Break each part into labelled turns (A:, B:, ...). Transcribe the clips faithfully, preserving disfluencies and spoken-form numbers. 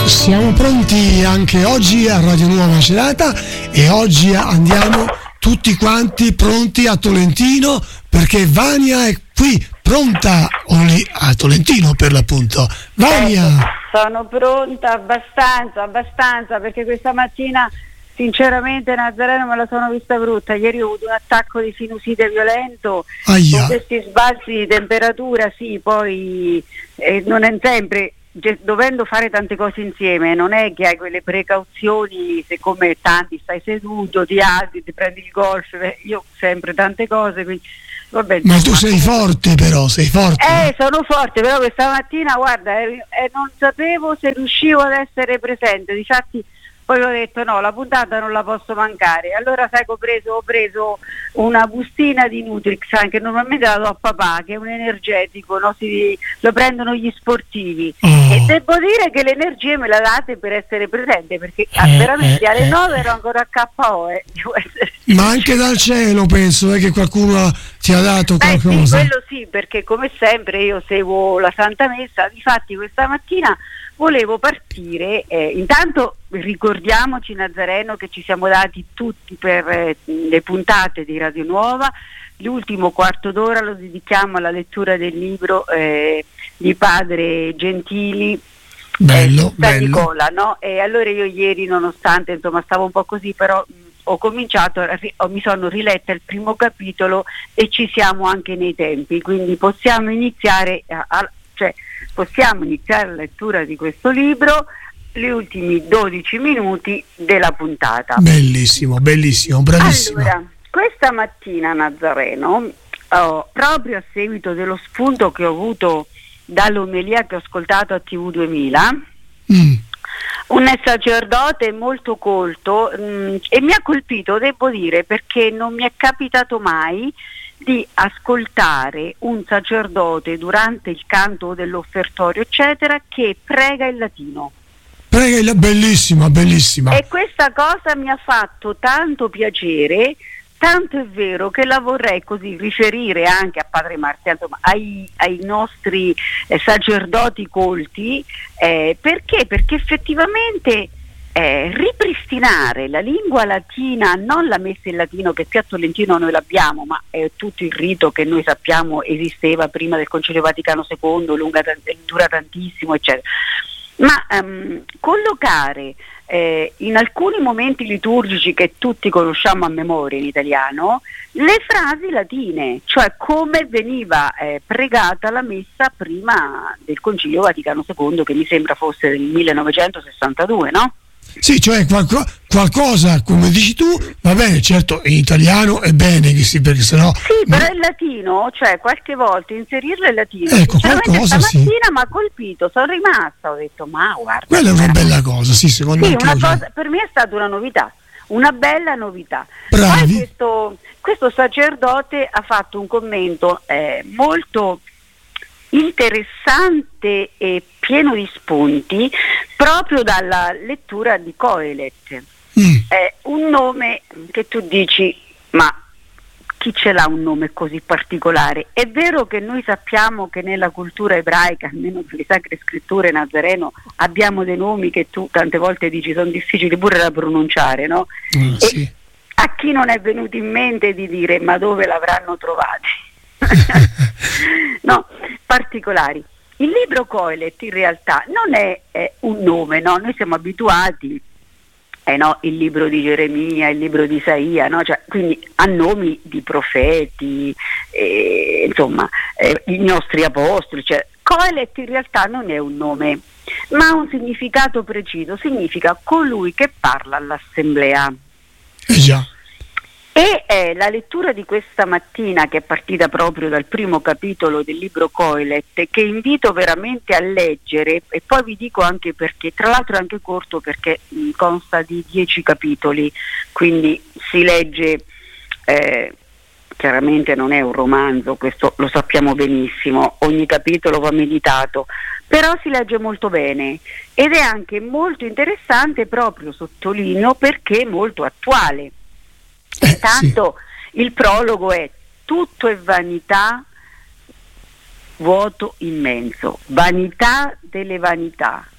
A: Siamo pronti anche oggi a Radio Nuova Macerata e oggi andiamo tutti quanti pronti a Tolentino perché Vania è qui pronta a Tolentino per l'appunto. Vania!
B: Eh, sono pronta abbastanza, abbastanza perché questa mattina sinceramente Nazareno me la sono vista brutta. Ieri ho avuto un attacco di sinusite violento.
A: Aia.
B: Con questi sbalzi di temperatura, sì, poi eh, non è sempre, dovendo fare tante cose insieme, non è che hai quelle precauzioni, se come tanti stai seduto, ti alzi, ti prendi il golf, io sempre tante cose, quindi vabbè.
A: Ma tu sei forte però, sei forte.
B: Eh, sono forte, però questa mattina, guarda, eh, eh, non sapevo se riuscivo ad essere presente, difatti poi ho detto no, la puntata non la posso mancare. Allora sai che ho preso, ho preso una bustina di Nutrix, che normalmente la do a papà, che è un energetico, no? Si, lo prendono gli sportivi. Oh. E devo dire che le energie me le date per essere presente, perché eh, veramente eh, alle nove ero ancora a K O. Eh.
A: Ma anche dal cielo penso eh, che qualcuno ti ha dato
B: Beh,
A: qualcosa.
B: Sì, quello sì, perché come sempre io seguo la Santa Messa, difatti questa mattina volevo partire, eh, intanto ricordiamoci Nazareno che ci siamo dati tutti per eh, le puntate di Radio Nuova, l'ultimo quarto d'ora lo dedichiamo alla lettura del libro eh, di padre Gentili,
A: bello,
B: eh,
A: bello.
B: Nicola, no? E allora io ieri, nonostante insomma stavo un po' così, però mh, ho cominciato, ho, mi sono riletta il primo capitolo e ci siamo anche nei tempi, quindi possiamo iniziare a, a cioè possiamo iniziare la lettura di questo libro gli ultimi dodici minuti della puntata.
A: Bellissimo, bellissimo, bravissimo.
B: Allora, questa mattina Nazareno, oh, proprio a seguito dello spunto che ho avuto dall'omelia che ho ascoltato a T V duemila, mm. un sacerdote molto colto mh, e mi ha colpito, devo dire, perché non mi è capitato mai di ascoltare un sacerdote durante il canto dell'offertorio eccetera che prega in latino.
A: Prega il bellissima, bellissima.
B: E questa cosa mi ha fatto tanto piacere, tanto è vero che la vorrei così riferire anche a Padre Marziano, insomma, ai, ai nostri eh, sacerdoti colti, eh, perché? Perché effettivamente Eh, ripristinare la lingua latina, non la messa in latino che qui a Tolentino noi l'abbiamo, ma è tutto il rito che noi sappiamo esisteva prima del Concilio Vaticano secondo, lunga, dura tantissimo eccetera, ma um, collocare eh, in alcuni momenti liturgici che tutti conosciamo a memoria in italiano le frasi latine, cioè come veniva eh, pregata la messa prima del Concilio Vaticano secondo, che mi sembra fosse del millenovecentosessantadue, no?
A: Sì, cioè qualco, qualcosa, come dici tu, va bene, certo in italiano è bene che si, perché sennò.
B: Sì, però ma... il latino, cioè qualche volta inserirlo in latino.
A: Ecco, qualcosa
B: stamattina
A: sì.
B: mi ha colpito, sono rimasta, ho detto, ma guarda.
A: Quella è una bella cosa, sì, secondo
B: sì,
A: me.
B: Una cosa, per me è stata una novità, una bella novità.
A: Bravi.
B: Poi questo, questo sacerdote ha fatto un commento eh, molto interessante e pieno di spunti proprio dalla lettura di Coelet. Mm. È un nome che tu dici, ma chi ce l'ha un nome così particolare? È vero che noi sappiamo che nella cultura ebraica, almeno nelle sacre scritture, Nazareno, abbiamo dei nomi che tu tante volte dici sono difficili pure da pronunciare, no?
A: Mm,
B: e
A: sì.
B: A chi non è venuto in mente di dire ma dove l'avranno trovati? No, particolari. Il libro Coelet in realtà non è, è un nome, no? Noi siamo abituati, eh no, il libro di Geremia, il libro di Isaia, no? Cioè, quindi a nomi di profeti, eh, insomma, eh, i nostri apostoli. Cioè, Coelet in realtà non è un nome, ma ha un significato preciso, significa colui che parla all'assemblea.
A: Eh già.
B: E eh, la lettura di questa mattina, che è partita proprio dal primo capitolo del libro Coelet, che invito veramente a leggere, e poi vi dico anche perché, tra l'altro è anche corto perché mh, consta di dieci capitoli, quindi si legge, eh, chiaramente non è un romanzo, questo lo sappiamo benissimo, ogni capitolo va meditato, però si legge molto bene ed è anche molto interessante, proprio sottolineo perché è molto attuale.
A: Eh,
B: Intanto sì. Il prologo è: tutto è vanità, vuoto immenso, vanità delle vanità,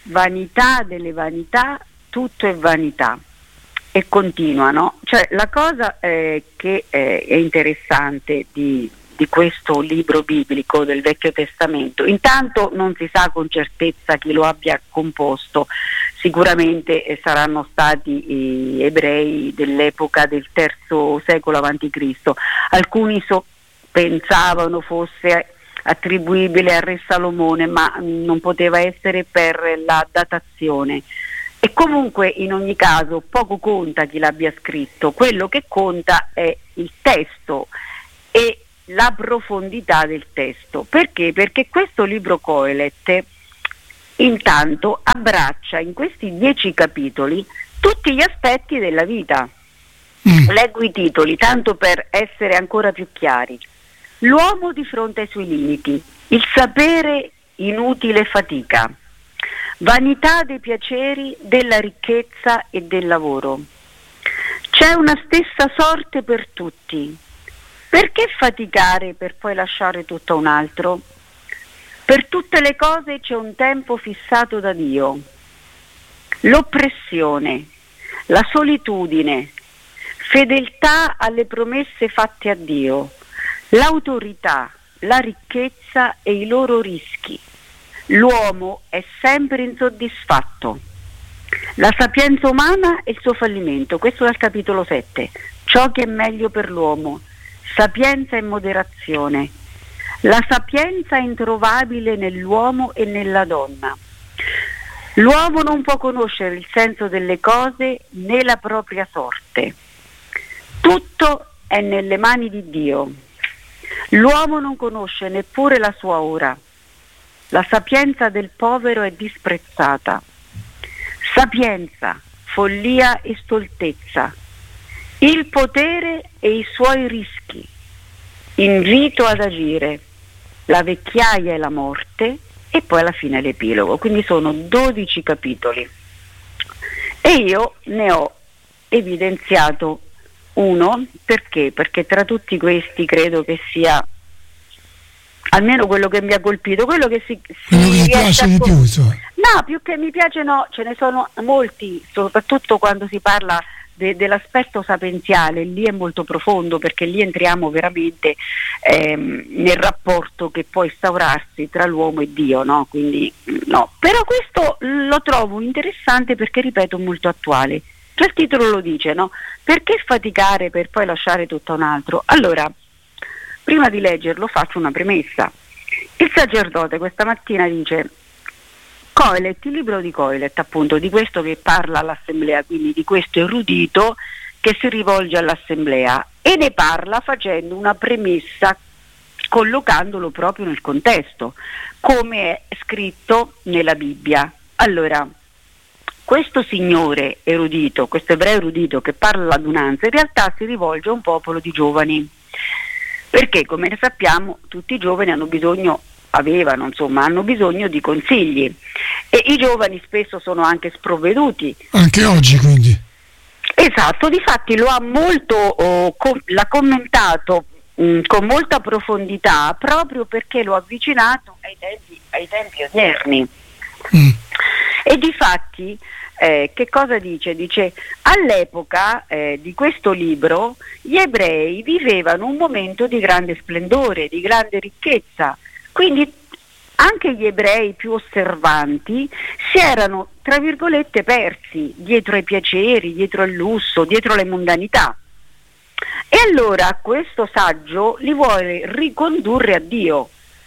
B: vanità delle vanità, tutto è vanità. E continuano. Cioè, la cosa eh, che eh, è interessante di, di questo libro biblico del Vecchio Testamento, intanto non si sa con certezza chi lo abbia composto, sicuramente eh, saranno stati eh, ebrei dell'epoca del terzo secolo avanti Cristo. Alcuni so, pensavano fosse attribuibile al re Salomone, ma non poteva essere per la datazione. E comunque in ogni caso poco conta chi l'abbia scritto, quello che conta è il testo e la profondità del testo. Perché? Perché questo libro Coelet intanto abbraccia in questi dieci capitoli tutti gli aspetti della vita. Mm. Leggo i titoli tanto per essere ancora più chiari. L'uomo di fronte ai suoi limiti, il sapere inutile fatica, vanità dei piaceri, della ricchezza e del lavoro. C'è una stessa sorte per tutti. Perché faticare per poi lasciare tutto a un altro? Per tutte le cose c'è un tempo fissato da Dio. L'oppressione, la solitudine, fedeltà alle promesse fatte a Dio, l'autorità, la ricchezza e i loro rischi. L'uomo è sempre insoddisfatto. La sapienza umana e il suo fallimento. Questo dal capitolo sette. Ciò che è meglio per l'uomo. Sapienza e moderazione. La sapienza è introvabile nell'uomo e nella donna. L'uomo non può conoscere il senso delle cose né la propria sorte. Tutto è nelle mani di Dio. L'uomo non conosce neppure la sua ora. La sapienza del povero è disprezzata. Sapienza, follia e stoltezza. Il potere e i suoi rischi. Invito ad agire. La vecchiaia e la morte e poi alla fine l'epilogo. Quindi sono dodici capitoli. E io ne ho evidenziato uno, perché? Perché tra tutti questi credo che sia almeno quello che mi ha colpito, quello che si, si
A: quello che mi piace di più, so.
B: No, più che mi piace no, ce ne sono molti, soprattutto quando si parla de, dell'aspetto sapienziale, lì è molto profondo, perché lì entriamo veramente ehm, nel rapporto che può instaurarsi tra l'uomo e Dio, no? Quindi no, però questo lo trovo interessante perché, ripeto, molto attuale. Già il titolo lo dice, no? Perché faticare per poi lasciare tutto a un altro? Allora, prima di leggerlo faccio una premessa. Il sacerdote questa mattina dice: Coelet, il libro di Coelet, appunto, di questo che parla all'assemblea, quindi di questo erudito che si rivolge all'assemblea, e ne parla facendo una premessa, collocandolo proprio nel contesto, come è scritto nella Bibbia. Allora, questo signore erudito, questo ebreo erudito che parla all'adunanza, in realtà si rivolge a un popolo di giovani, perché come ne sappiamo tutti i giovani hanno bisogno, avevano insomma, hanno bisogno di consigli, e i giovani spesso sono anche sprovveduti. Anche oggi, quindi. Esatto, difatti lo ha molto, oh, com- l'ha commentato mh, con molta profondità, proprio perché lo ha avvicinato ai tempi, ai tempi odierni. Mm. E difatti eh, che cosa dice? Dice: all'epoca eh, di questo libro gli ebrei vivevano un momento di grande splendore, di grande ricchezza, quindi anche gli ebrei più osservanti si erano, tra virgolette, persi dietro ai piaceri, dietro al lusso, dietro alle mondanità. E allora questo saggio li vuole ricondurre a Dio.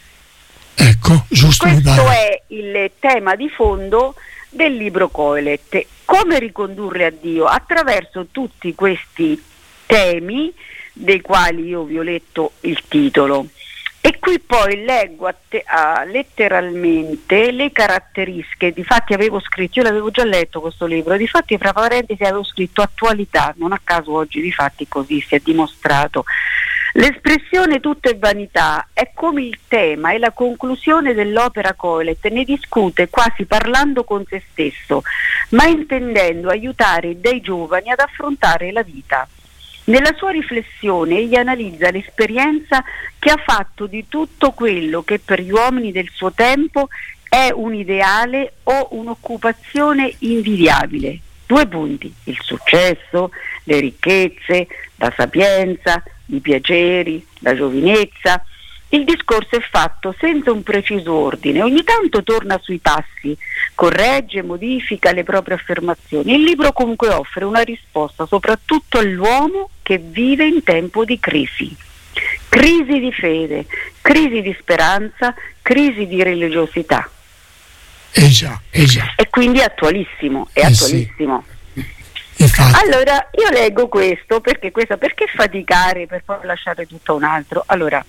B: Ecco, giusto. Questo è il tema di fondo del libro Coelet. Come ricondurre a Dio? Attraverso tutti questi temi dei quali io vi ho letto il titolo. E qui poi leggo a te, a, letteralmente le caratteristiche. Difatti avevo scritto, io l'avevo già letto questo libro, difatti fra parentesi avevo scritto attualità, non a caso oggi difatti così si è dimostrato. L'espressione tutto è vanità è come il tema e la conclusione dell'opera Coelet, ne discute quasi parlando con se stesso, ma intendendo aiutare dei giovani ad affrontare la vita. Nella sua riflessione egli analizza l'esperienza che ha fatto di tutto quello che per gli uomini del suo tempo è un ideale o un'occupazione invidiabile? Due punti: il successo, le ricchezze, la sapienza, i piaceri, la giovinezza. Il discorso è fatto senza un preciso ordine, ogni tanto torna sui passi, corregge, modifica le proprie affermazioni. Il libro comunque offre una risposta soprattutto all'uomo che vive in tempo di crisi. Crisi di fede, crisi di speranza, crisi di religiosità.
A: Eh già, eh già.
B: E quindi è attualissimo, è
A: Eh
B: attualissimo.
A: Sì.
B: Allora, io leggo questo perché questa, perché faticare per poi lasciare tutto a un altro? Allora,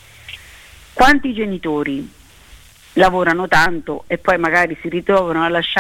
B: quanti genitori lavorano tanto e poi magari si ritrovano a lasciare